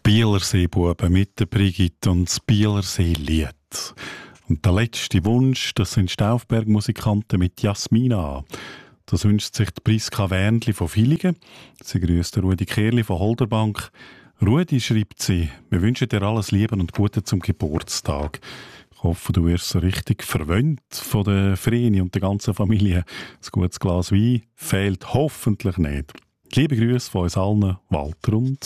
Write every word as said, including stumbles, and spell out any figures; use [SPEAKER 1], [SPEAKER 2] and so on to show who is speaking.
[SPEAKER 1] Bielerseebuben mit der Brigitte und das Bielerseelied. Und der letzte Wunsch, das sind Staufberg-Musikanten mit Jasmina. Das wünscht sich die Priska Wernli von Villingen. Sie grüßt Rudi Kehrli von Holderbank. Rudi, schreibt sie, wir wünschen dir alles Liebe und Gute zum Geburtstag. Ich hoffe, du wirst so richtig verwöhnt von der Vreni und der ganzen Familie. Ein gutes Glas Wein fehlt hoffentlich nicht. Liebe Grüße von uns allen, Walter und